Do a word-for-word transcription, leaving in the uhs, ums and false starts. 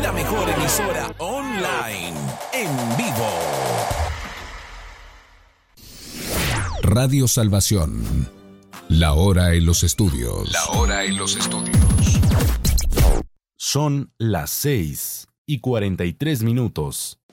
la mejor emisora online, en vivo. Radio Salvación. La hora en los estudios. La hora en los estudios. Son las seis y cuarenta y tres minutos.